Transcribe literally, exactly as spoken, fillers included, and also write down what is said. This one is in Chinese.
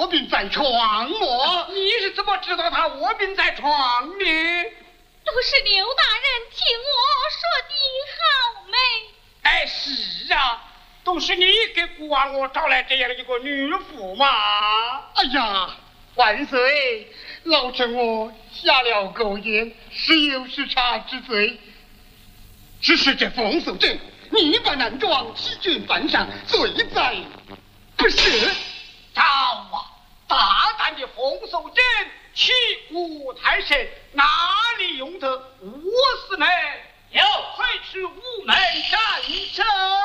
卧病在床么？ 你是怎么知道他卧病在床的？ 都是刘大人听我说的好美。 哎，是啊，都是你给孤王我找来这样一个女妇嘛。 哎呀，万岁，老臣我下了狗眼，实有失察之罪。只是这封锁阵逆扮男装，欺君犯上，罪在不赦。 糟啊！大胆的封锁阵，欺侮太甚，哪里用得？我死呢？有，快去午门斩首。